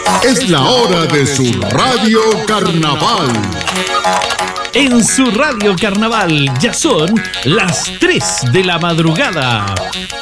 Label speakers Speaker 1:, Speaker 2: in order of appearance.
Speaker 1: Es la hora de su Radio Carnaval.
Speaker 2: En su Radio Carnaval ya son las 3 de la madrugada.